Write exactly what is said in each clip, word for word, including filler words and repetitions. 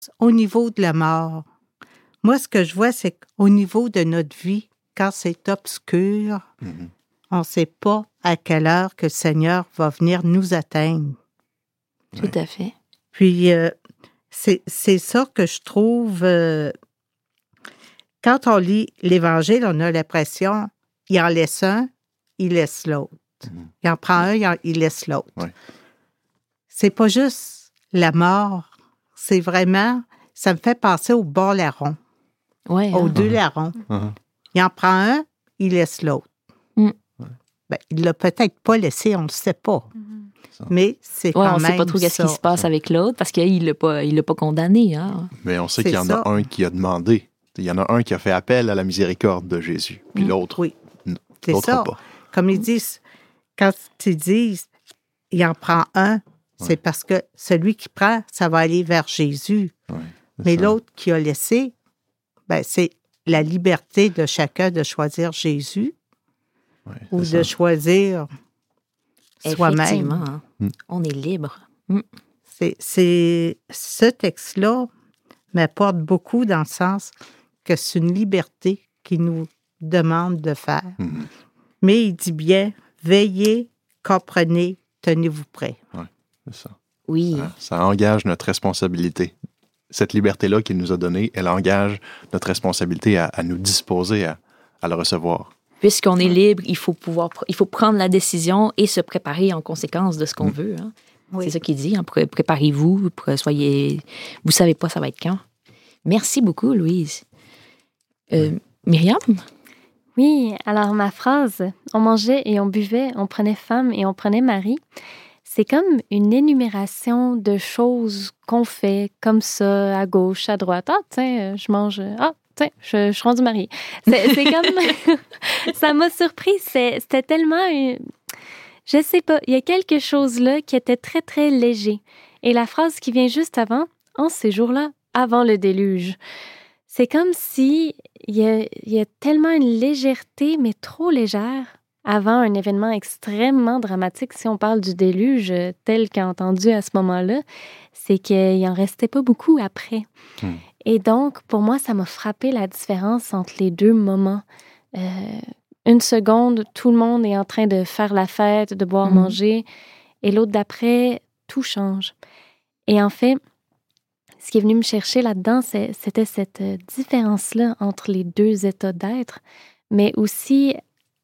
au niveau de la mort, moi, ce que je vois, c'est qu'au niveau de notre vie, quand c'est obscur, mm-hmm. on ne sait pas à quelle heure que le Seigneur va venir nous atteindre. Tout oui. à fait. Puis, euh, c'est, c'est ça que je trouve... Euh, quand on lit l'Évangile, on a l'impression il en laisse un, il laisse l'autre. Mm-hmm. Il en prend un, il, en, il laisse l'autre. Oui. C'est pas juste la mort. C'est vraiment... Ça me fait penser au bas larron. Ouais, aux hein? deux larrons. Uh-huh. Il en prend un, il laisse l'autre. Mm. Ben, il l'a peut-être pas laissé, on ne le sait pas. Mm-hmm. Mais c'est ouais, quand on même ne sait pas trop ça. qu'est-ce qui se passe avec l'autre parce qu'il l'a pas, il l'a pas condamné. Hein? Mais on sait c'est qu'il y en ça. a un qui a demandé. Il y en a un qui a fait appel à la miséricorde de Jésus. Puis mm. l'autre, oui. n- c'est l'autre ça. pas. Comme ils disent, quand ils disent, il en prend un, ouais. c'est parce que celui qui prend, ça va aller vers Jésus. Ouais, Mais ça. l'autre qui a laissé, ben, c'est la liberté de chacun de choisir Jésus ouais, ou de ça. choisir soi-même. Effectivement, hein? mm. on est libre. Mm. C'est, c'est, ce texte-là m'apporte beaucoup dans le sens que c'est une liberté qu'il nous demande de faire. Mm-hmm. Mais il dit bien, veillez, comprenez, tenez-vous prêts. Oui, c'est ça. Oui. Ça, ça engage notre responsabilité. Cette liberté-là qu'il nous a donnée, elle engage notre responsabilité à, à nous disposer à, à le recevoir. Puisqu'on est libre, il faut pouvoir, il faut prendre la décision et se préparer en conséquence de ce qu'on mmh. veut. Hein. Oui. C'est ça qu'il dit. Hein. Préparez-vous, soyez, vous savez pas ça va être quand. Merci beaucoup, Louise. Euh, Myriam? Oui, alors ma phrase, on mangeait et on buvait, on prenait femme et on prenait mari, c'est comme une énumération de choses qu'on fait comme ça, à gauche, à droite. Ah, tiens, je mange... Ah, tiens, je, je suis rendue mariée. C'est, c'est comme... ça m'a surprise. C'est, c'était tellement... Une... Je sais pas, il y a quelque chose là qui était très, très léger. Et la phrase qui vient juste avant, en ces jours-là, avant le déluge. C'est comme si il y a, il y a tellement une légèreté, mais trop légère, avant un événement extrêmement dramatique. Si on parle du déluge tel qu'entendu à ce moment-là, c'est qu'il n'en restait pas beaucoup après. Mmh. Et donc, pour moi, ça m'a frappé la différence entre les deux moments. Euh, une seconde, tout le monde est en train de faire la fête, de boire, mmh. manger, et l'autre d'après, tout change. Et en fait, ce qui est venu me chercher là-dedans, c'est, c'était cette différence-là entre les deux états d'être, mais aussi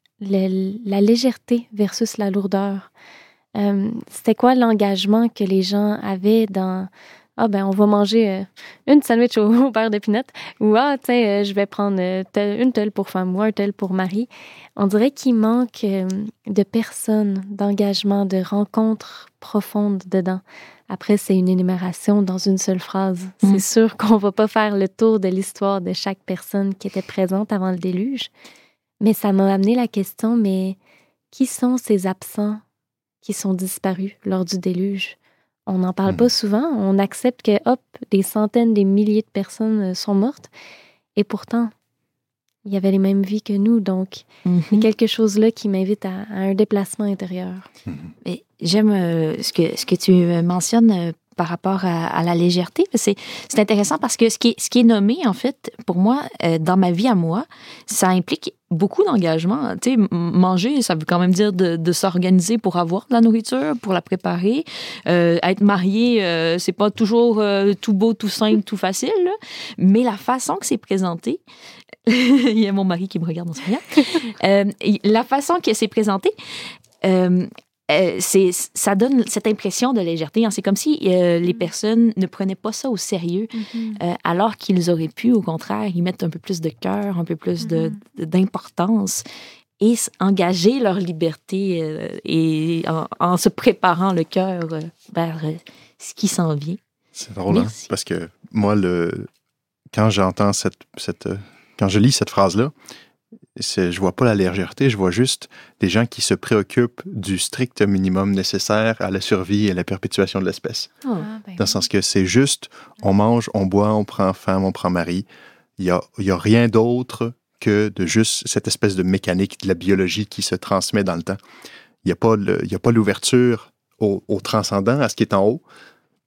le, la légèreté versus la lourdeur. Euh, c'était quoi l'engagement que les gens avaient dans « Ah, ben on va manger euh, une sandwich au, au beurre de pinot » ou « Ah, tiens, euh, je vais prendre euh, tel, une telle pour femme ou un tel pour mari ». On dirait qu'il manque euh, de personnes, d'engagement, de rencontres profondes dedans. Après, c'est une énumération dans une seule phrase. Mmh. C'est sûr qu'on ne va pas faire le tour de l'histoire de chaque personne qui était présente avant le déluge. Mais ça m'a amené la question, mais qui sont ces absents qui sont disparus lors du déluge? On n'en parle mmh. pas souvent. On accepte que, hop, des centaines, des milliers de personnes sont mortes. Et pourtant, il y avait les mêmes vies que nous. Donc, mmh. il y a quelque chose là qui m'invite à, à un déplacement intérieur. Mmh. Et j'aime euh, ce, que, ce que tu mentionnes euh, par rapport à, à la légèreté. C'est, c'est intéressant parce que ce qui est, ce qui est nommé, en fait, pour moi, euh, dans ma vie à moi, ça implique beaucoup d'engagement. Tu sais, manger, ça veut quand même dire de, de s'organiser pour avoir de la nourriture, pour la préparer. Euh, être marié, euh, c'est pas toujours euh, tout beau, tout simple, tout facile, là. Mais la façon que c'est présenté, il y a mon mari qui me regarde en ce moment. euh, la façon que c'est présenté, euh, Euh, c'est, ça donne cette impression de légèreté. Hein. C'est comme si euh, les personnes ne prenaient pas ça au sérieux, mm-hmm. euh, alors qu'ils auraient pu, au contraire, y mettre un peu plus de cœur, un peu plus mm-hmm. de, d'importance et engager leur liberté euh, et en, en se préparant le cœur euh, vers euh, ce qui s'en vient. C'est drôle, hein? Parce que moi, le, quand j'entends cette, cette... Quand je lis cette phrase-là, C'est, je vois pas la légèreté, je vois juste des gens qui se préoccupent du strict minimum nécessaire à la survie et à la perpétuation de l'espèce. Oh. Ah, ben. Dans le sens que c'est juste, on mange, on boit, on prend femme, on prend mari. Il y a, il y a rien d'autre que de juste cette espèce de mécanique de la biologie qui se transmet dans le temps. Il y a pas, le, il y a pas l'ouverture au, au transcendant, à ce qui est en haut.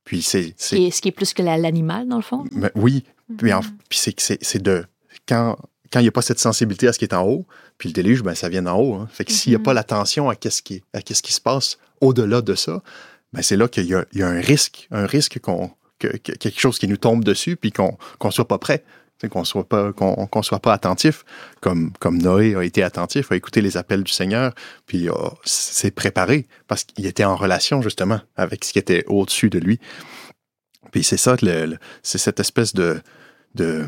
Puis c'est... c'est... Et ce qui est plus que la, l'animal, dans le fond? Mais oui. Mm-hmm. Puis, en, puis c'est, c'est, c'est de... Quand... Quand il n'y a pas cette sensibilité à ce qui est en haut, puis le déluge, ben, ça vient d'en haut. Hein. Fait que mm-hmm. s'il n'y a pas l'attention à qu'est-ce qui, à qu'est-ce qui se passe au-delà de ça, ben, c'est là qu'il y a, il y a un risque, un risque qu'on, que, que quelque chose qui nous tombe dessus, puis qu'on ne soit pas prêt, qu'on soit pas, qu'on, qu'on soit pas attentif, comme, comme Noé a été attentif, a écouté les appels du Seigneur, puis a, s'est préparé, parce qu'il était en relation, justement, avec ce qui était au-dessus de lui. Puis c'est ça, le, le, c'est cette espèce de... de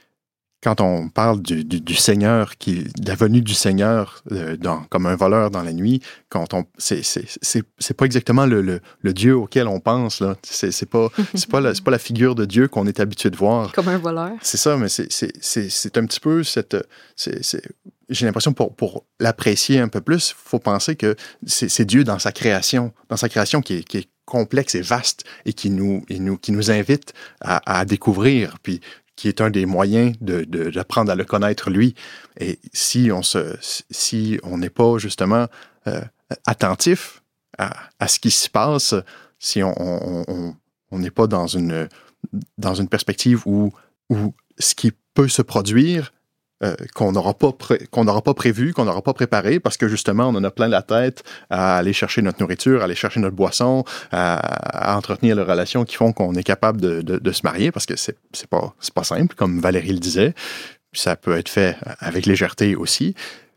quand on parle du, du, du Seigneur, qui, de la venue du Seigneur euh, dans, comme un voleur dans la nuit, quand on, c'est, c'est, c'est, c'est pas exactement le, le, le Dieu auquel on pense. Là. C'est, c'est, pas, c'est, pas la, c'est pas la figure de Dieu qu'on est habitué de voir. Comme un voleur. C'est ça, mais c'est, c'est, c'est, c'est un petit peu cette... C'est, c'est, j'ai l'impression, pour, pour l'apprécier un peu plus, il faut penser que c'est, c'est Dieu dans sa création, dans sa création qui est, qui est complexe et vaste et qui nous, et nous, qui nous invite à, à découvrir, puis qui est un des moyens de, de, d'apprendre à le connaître, lui. Et si on se, si on n'est pas, justement, euh, attentif à, à ce qui se passe, si on on, on, on n'est pas dans une, dans une perspective où, où ce qui peut se produire, euh, qu'on n'aura pas, pré, qu'on n'aura pas prévu, qu'on n'aura pas préparé, parce que justement, on en a plein la tête à aller chercher notre nourriture, à aller chercher notre boisson, à, à entretenir les relations qui font qu'on est capable de, de, de se marier, parce que c'est, c'est pas, c'est pas simple, comme Valérie le disait. Ça peut être fait avec légèreté aussi.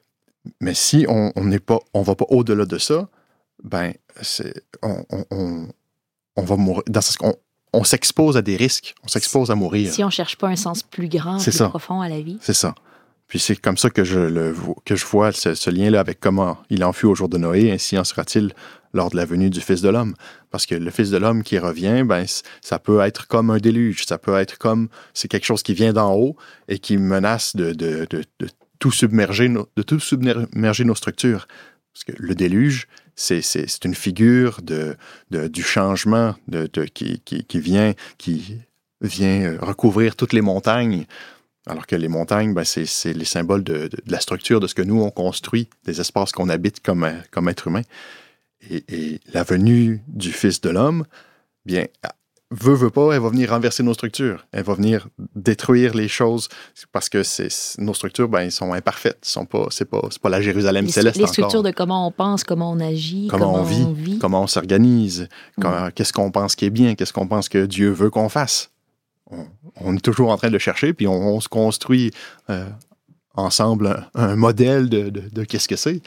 Mais si on on n'est pas, on va pas au-delà de ça, ben, c'est, on, on, on, on va mourir. Dans ce qu'on on s'expose à des risques, on s'expose à mourir. Si on cherche pas un sens plus grand, c'est plus ça. profond à la vie. C'est ça. Puis c'est comme ça que je, le, que je vois ce, ce lien-là avec comment il en fut au jour de Noé, ainsi en sera-t-il lors de la venue du Fils de l'homme. Parce que le Fils de l'homme qui revient, ben, ça peut être comme un déluge, ça peut être comme, c'est quelque chose qui vient d'en haut et qui menace de, de, de, de, tout, submerger nos, de tout submerger nos structures. Parce que le déluge, c'est, c'est, c'est une figure de, de, du changement de, de, qui, qui, qui, vient, qui vient recouvrir toutes les montagnes. Alors que les montagnes, ben, c'est, c'est les symboles de, de, de la structure de ce que nous, on construit, des espaces qu'on habite comme, comme être humain. Et, et la venue du Fils de l'homme, bien, veut, veut pas, elle va venir renverser nos structures. Elle va venir détruire les choses parce que c'est, nos structures, ben, ils sont imparfaites. Ils sont pas, c'est pas, c'est pas la Jérusalem les, céleste Les structures encore. De comment on pense, comment on agit, comment, comment on, vit, on vit, comment on s'organise, mmh. comment, qu'est-ce qu'on pense qui est bien, qu'est-ce qu'on pense que Dieu veut qu'on fasse. On, on est toujours en train de le chercher, puis on, on se construit euh, ensemble un, un modèle de, de, de qu'est-ce que c'est.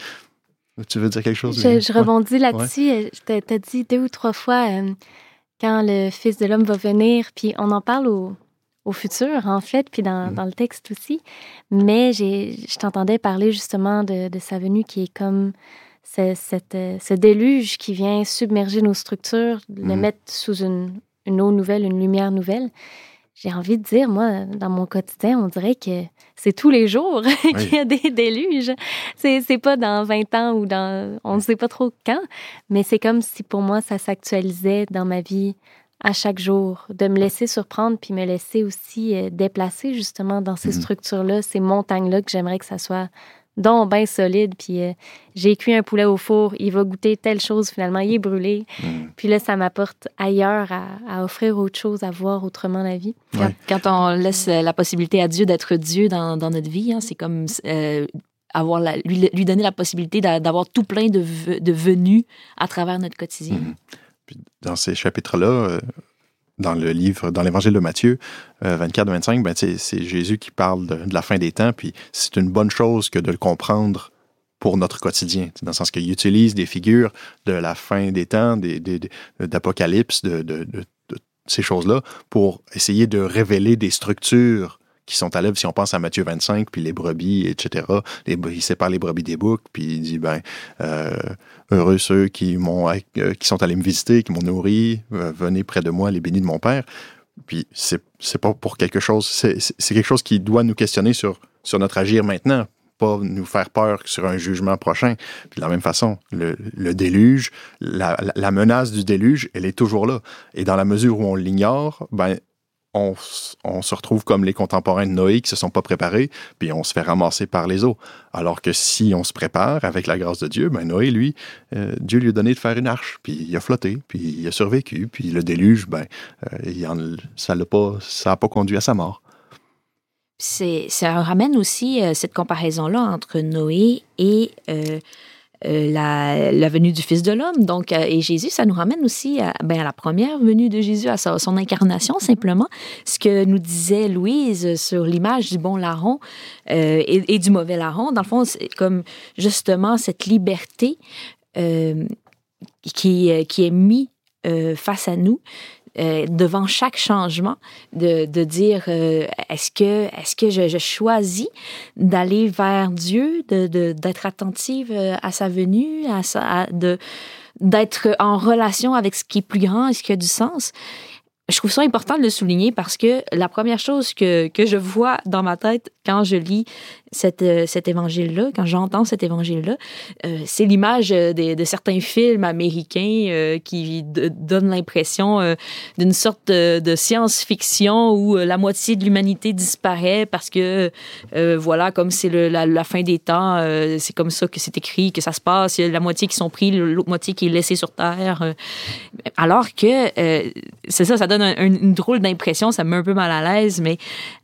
Tu veux dire quelque chose? Je, je rebondis ouais. là-dessus. Ouais. Je t'ai dit deux ou trois fois euh, quand le Fils de l'homme va venir, puis on en parle au, au futur, en fait, puis dans, mmh. dans le texte aussi. Mais j'ai, je t'entendais parler justement de, de sa venue qui est comme ce, cette, ce déluge qui vient submerger nos structures, mmh. le mettre sous une, une eau nouvelle, une lumière nouvelle. J'ai envie de dire, moi, dans mon quotidien, on dirait que c'est tous les jours oui. qu'il y a des déluges. C'est, c'est pas dans vingt ans ou dans... On ne sait pas trop quand, mais c'est comme si pour moi, ça s'actualisait dans ma vie à chaque jour, de me laisser surprendre puis me laisser aussi euh, déplacer justement dans ces mmh. structures-là, ces montagnes-là que j'aimerais que ça soit donc bien solide. Puis euh, j'ai cuit un poulet au four, il va goûter telle chose, finalement, il est brûlé. Mm. Puis là, ça m'apporte ailleurs à, à offrir autre chose, à voir autrement la vie. Quand, ouais. quand on laisse la possibilité à Dieu d'être Dieu dans, dans notre vie, hein, c'est comme euh, avoir la, lui, lui donner la possibilité d'avoir tout plein de, de venues à travers notre quotidien. Mm. Puis dans ces chapitres-là, euh, dans le livre, dans l'Évangile de Matthieu, euh, vingt-quatre vingt-cinq, ben, c'est, c'est Jésus qui parle de, de la fin des temps, puis c'est une bonne chose que de le comprendre pour notre quotidien, dans le sens qu'il utilise des figures de la fin des temps, des, des, des, d'Apocalypse, de, de, de, de ces choses-là, pour essayer de révéler des structures qui sont à l'œuvre. Si on pense à Matthieu vingt-cinq, puis les brebis, et cetera, les, il sépare les brebis des boucs, puis il dit, ben, euh, heureux ceux qui m'ont, euh, qui sont allés me visiter, qui m'ont nourri, euh, venez près de moi, les bénis de mon Père. Puis c'est, c'est pas pour quelque chose, c'est, c'est quelque chose qui doit nous questionner sur, sur notre agir maintenant, pas nous faire peur sur un jugement prochain. Puis de la même façon, le, le déluge, la, la menace du déluge, elle est toujours là. Et dans la mesure où on l'ignore, ben, on, on se retrouve comme les contemporains de Noé qui se sont pas préparés, puis on se fait ramasser par les eaux. Alors que si on se prépare avec la grâce de Dieu, ben Noé, lui, euh, Dieu lui a donné de faire une arche, puis il a flotté, puis il a survécu, puis le déluge, ben, euh, il en, ça l'a pas, ça a pas conduit à sa mort. C'est, ça ramène aussi euh, cette comparaison-là entre Noé et euh, euh, la, la venue du Fils de l'homme. Donc, euh, et Jésus, ça nous ramène aussi à, ben, à la première venue de Jésus, à sa, son incarnation, simplement. Ce que nous disait Louise sur l'image du bon larron euh, et, et du mauvais larron. Dans le fond, c'est comme justement cette liberté euh, qui, qui est mise euh, face à nous. Euh, devant chaque changement, de, de dire euh, est-ce que, est-ce que je, je choisis d'aller vers Dieu, de, de, d'être attentive à sa venue, à sa, à, de, d'être en relation avec ce qui est plus grand et ce qui a du sens. Je trouve ça important de le souligner parce que la première chose que, que je vois dans ma tête quand je lis cette, cet évangile-là, quand j'entends cet évangile-là, euh, c'est l'image de, de certains films américains euh, qui de, donnent l'impression euh, d'une sorte de, de science-fiction où la moitié de l'humanité disparaît parce que, euh, voilà, comme c'est le, la, la fin des temps, euh, c'est comme ça que c'est écrit, que ça se passe. Il y a la moitié qui sont pris, l'autre moitié qui est laissée sur Terre. Euh, alors que, euh, c'est ça, ça donne un, un, une drôle d'impression, ça me met un peu mal à l'aise, mais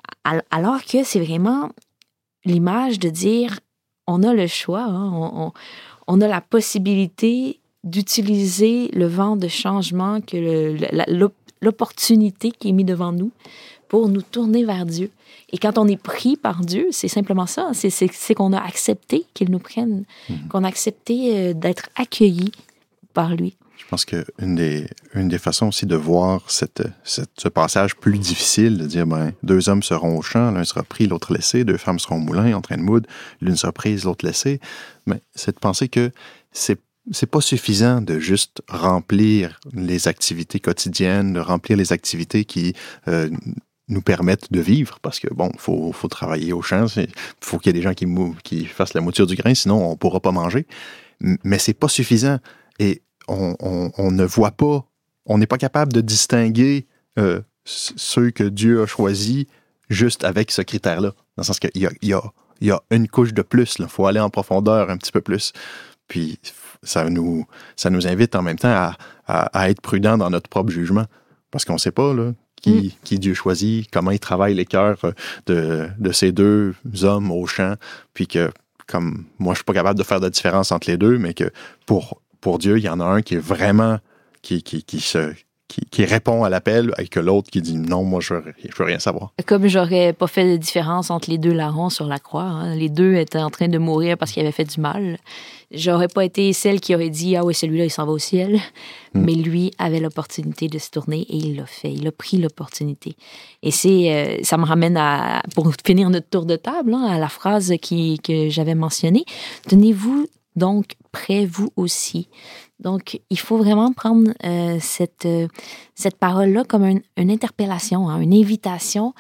alors que c'est vraiment l'image de dire on a le choix, hein, on, on, on a la possibilité d'utiliser le vent de changement, que le, la, l'opportunité qui est mise devant nous pour nous tourner vers Dieu. Et quand on est pris par Dieu, c'est simplement ça, c'est, c'est, c'est qu'on a accepté qu'il nous prenne, mmh. qu'on a accepté euh, d'être accueilli par lui. Je pense qu'une des, une des façons aussi de voir cette, cette, ce passage plus difficile, de dire, ben, deux hommes seront au champ, l'un sera pris, l'autre laissé, deux femmes seront au moulin, en train de moudre, l'une sera prise, l'autre laissée, mais c'est de penser que c'est, c'est pas suffisant de juste remplir les activités quotidiennes, de remplir les activités qui euh, nous permettent de vivre, parce que, bon, il faut, faut travailler au champ, il faut qu'il y ait des gens qui, mou- qui fassent la mouture du grain, sinon on ne pourra pas manger, mais c'est pas suffisant. Et On, on, on ne voit pas, on n'est pas capable de distinguer euh, ceux que Dieu a choisis juste avec ce critère-là. Dans le sens qu'il y a, il y a, il y a une couche de plus, il faut aller en profondeur un petit peu plus. Puis ça nous, ça nous invite en même temps à, à, à être prudents dans notre propre jugement. Parce qu'on ne sait pas là, qui, mm. qui Dieu choisit, comment il travaille les cœurs de, de ces deux hommes au champ. Puis que, comme moi, je ne suis pas capable de faire de différence entre les deux, mais que pour Pour Dieu, il y en a un qui est vraiment, qui, qui, qui, se, qui, qui répond à l'appel, et que l'autre qui dit non, moi, je veux, je veux rien savoir. Comme j'aurais pas fait de différence entre les deux larrons sur la croix, hein, les deux étaient en train de mourir parce qu'ils avaient fait du mal, j'aurais pas été celle qui aurait dit ah oui, celui-là, il s'en va au ciel. Mm. Mais lui avait l'opportunité de se tourner et il l'a fait. Il a pris l'opportunité. Et c'est, euh, ça me ramène à, pour finir notre tour de table, hein, à la phrase qui, que j'avais mentionnée. Tenez-vous donc prêts, vous aussi. Donc, il faut vraiment prendre euh, cette, euh, cette parole-là comme un, une interpellation, hein, une invitation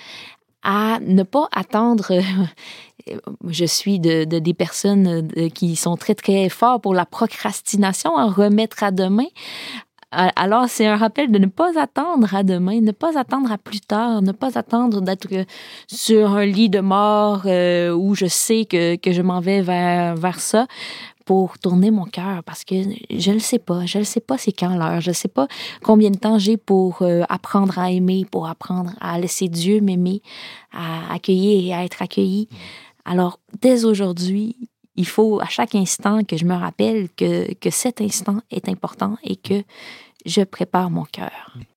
à ne pas attendre. Euh, je suis de, de, des personnes de, qui sont très, très forts pour la procrastination, à remettre à demain. Alors, c'est un rappel de ne pas attendre à demain, ne pas attendre à plus tard, ne pas attendre d'être sur un lit de mort euh, où je sais que, que je m'en vais vers, vers ça pour tourner mon cœur, parce que je ne le sais pas, je ne sais pas c'est quand l'heure, je ne sais pas combien de temps j'ai pour euh, apprendre à aimer, pour apprendre à laisser Dieu m'aimer, à accueillir et à être accueilli. Alors, dès aujourd'hui, il faut à chaque instant que je me rappelle que, que cet instant est important et que je prépare mon cœur.